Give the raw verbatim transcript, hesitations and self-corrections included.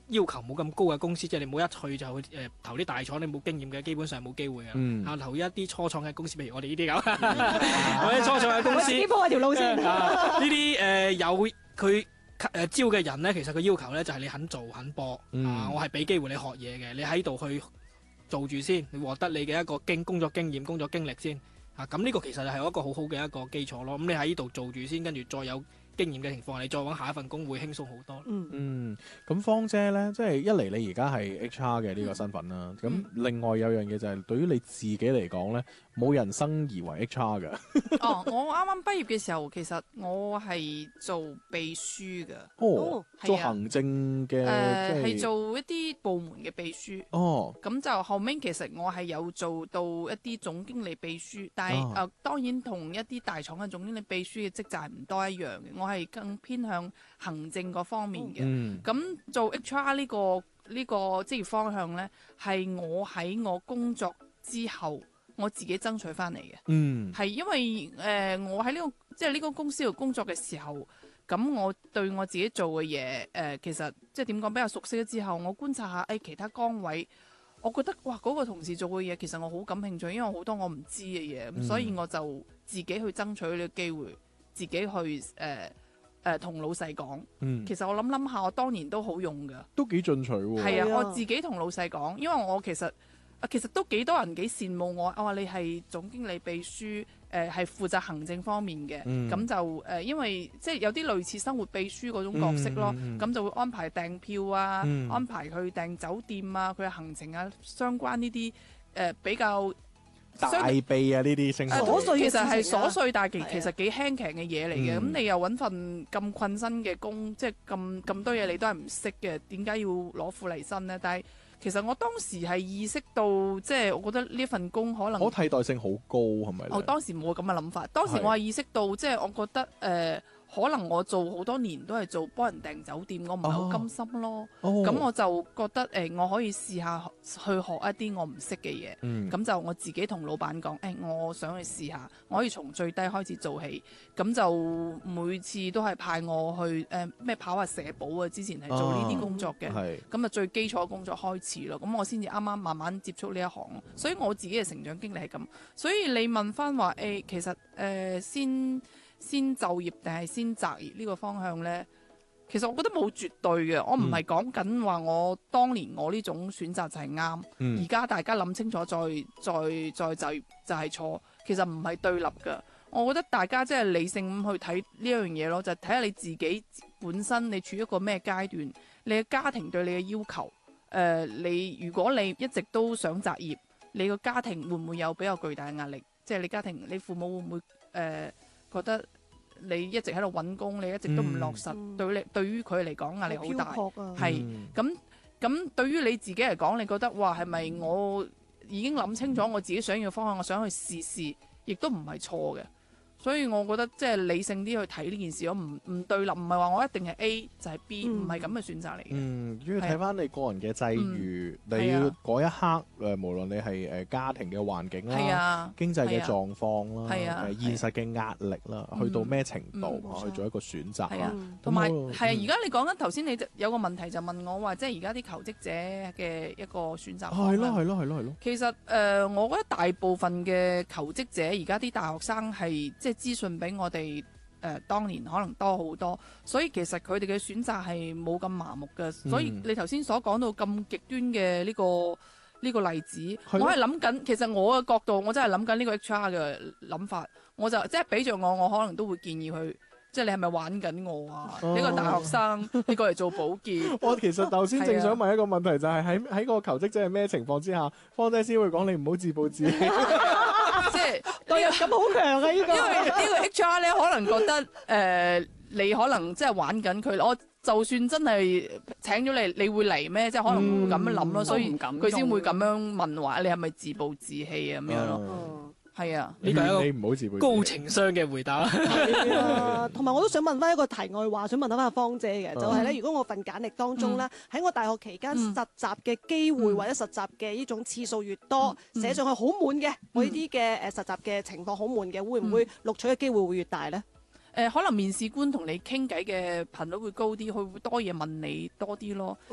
要求冇咁高嘅公司，即係你冇一去就誒、呃、投啲大廠，你冇經驗嘅基本上冇機會嘅。嗯、啊投一啲初創嘅公司，譬如我哋呢啲咁，或者初創嘅公司， 我自己鋪一條路先。 呢啲誒有佢。誒、呃、招嘅人咧，其實佢要求咧就係、是、你肯做肯搏、嗯、啊！我係俾機會你學嘢嘅，你喺度去做住先，你獲得你嘅一個經工作經驗、工作經歷先啊！咁呢個其實係一個好好嘅一個基礎咯。咁、嗯、你喺呢度做住先，跟住再有經驗嘅情況，你再揾下一份工會輕鬆好多。 嗯嗯，咁芳姐咧，即係一嚟你而家係 H R 嘅呢個身份啦，咁、嗯、另外有樣嘢就係對於你自己嚟講咧，冇人生而為 H R 嘅。 哦，我啱啱畢業嘅時候，其實我係做秘書嘅。 哦，做行政嘅，誒、 呃，係做一啲部門嘅秘書。 哦， 咁就後尾其實我係有做到一啲總經理秘書，但係誒、啊呃，當然同一啲大廠嘅總經理秘書嘅職責唔多一樣嘅。我係更偏向行政嗰方面嘅。咁、嗯、做 H R 呢、這個呢、這個職業方向呢，係我喺我工作之後我自己爭取翻嚟嘅。嗯，係因為誒、呃、我喺呢、這個即係呢個公司度工作嘅時候，咁我對我自己做嘅嘢誒，其實即係點講比較熟悉咗之後，我觀察下誒、哎、其他崗位，我覺得哇嗰、那個同事做嘅嘢其實我好感興趣，因為好多我唔知嘅嘢，咁、嗯、所以我就自己去爭取呢個機會。自己去誒誒同老細講，嗯、其實我諗諗下，我當年都好用噶， 都幾進取喎。 係啊，我自己同老細講，因為我其實啊，其實都幾多人幾羨慕我。我話你係總經理秘書，誒、呃、係負責行政方面嘅，咁、嗯、就誒、呃、因為即係有啲類似生活秘書嗰種角色咯，咁、嗯嗯、就會安排訂票啊，嗯、安排佢訂酒店啊，佢嘅行程啊，相關呢啲誒比較。 大秘啊！呢啲聲瑣碎其實係瑣碎，但係其其實幾輕鬆嘅嘢嚟嘅。咁、嗯、你又揾份咁困身嘅工，即係咁咁多嘢你都係唔識嘅，點解要攞苦嚟辛呢？但係其實我當時係意識到，即係我覺得呢份工可能可替代性好高，係咪？ 我當時冇咁嘅諗法，當時我係意識到，即係我覺得誒。呃可能我做好多年都係做幫人訂酒店，我唔係好甘心咯。咁、哦、我就覺得誒、呃，我可以試下去學一啲我唔識嘅嘢。咁、嗯、就我自己同老闆講，誒、欸，我想去試下，我可以從最低開始做起。咁就每次都係派我去誒咩、呃、跑下社保啊，之前係做呢啲工作嘅。咁啊，就最基礎嘅工作開始咯。咁我先至啱啱慢慢接觸呢一行。所以我自己嘅成長經歷係咁。所以你問翻話誒，其實誒、呃、先。先就業定係先擇業呢個方向呢？其實我覺得冇絕對嘅，我唔係講緊話我當年我呢種選擇就係啱，而家、嗯、大家諗清楚再再再就業就係錯，其實唔係對立㗎。我覺得大家即係理性咁去睇呢樣嘢咯，就睇、是、下你自己本身你處於一個咩階段，你嘅家庭對你嘅要求，誒、呃，你如果你一直都想擇業，你個家庭會唔會有比較巨大嘅壓力？即係你家庭，你父母會唔會誒？呃覺得你一直喺度揾工，你一直都唔落實，嗯、對你對於佢嚟講壓力好大，係咁咁。對於你自己嚟講，你覺得哇，係咪我已經諗清楚我自己想要嘅方向，我想去試試，亦都唔係錯嘅。所以我覺得即係理性啲去睇呢件事，我唔唔對立，唔係話我一定係 A 就係 B，唔係咁嘅選擇嚟嘅。嗯， 主要睇翻你個人嘅際遇，嗯、你要嗰一刻誒、啊呃，無論你係誒家庭嘅環境啦，啊、經濟嘅狀況啦，誒、啊、現實嘅壓力啦，啊、去到咩程度、嗯、去做一個選擇。係啊， 同埋係啊，而家你講緊頭先，你有個問題就問我話，即係而家啲求職者嘅一個選擇。 係咯係咯係咯係咯。 其實誒、呃，我覺得大部分嘅求職者，而家啲大學生係即係。資訊比我哋誒、呃、當年可能多好多，所以其實佢哋嘅選擇係冇咁麻木嘅。嗯、所以你頭先所講到咁極端嘅呢、呢個呢、呢個例子，的我係諗緊，其實我嘅角度，我真係諗緊呢個 H R 嘅諗法，我就即係俾着我，我可能都會建議佢，即係你係咪玩緊我啊？呢、哦、個大學生，你過嚟做保潔。 我其實頭先正想問一個問題，就係喺喺個求職者係咩情況之下，芳姐先會講你唔好自暴自棄。 即係代入感好強啊！呢、這個因為呢個 H R 咧，可能覺得誒、呃，你可能即係玩緊佢。我就算真係請咗你，你會嚟咩？即係可能會咁樣諗咯，嗯、所以佢先會咁樣問話，你係咪自暴自棄啊？咁樣咯。係啊， 呢個係一個高情商嘅回答。 同埋我都想問翻一個題外話，想問翻阿芳姐嘅，就係咧，如果我份簡歷當中咧，喺我大學期間實習嘅機會或者實習嘅呢種次數越多，寫上去好滿嘅，我呢啲嘅誒實習嘅情況好滿嘅，會唔會錄取嘅機會會越大咧？ 誒、呃，可能面試官同你傾偈嘅頻率會高啲，佢會多嘢問你多啲咯。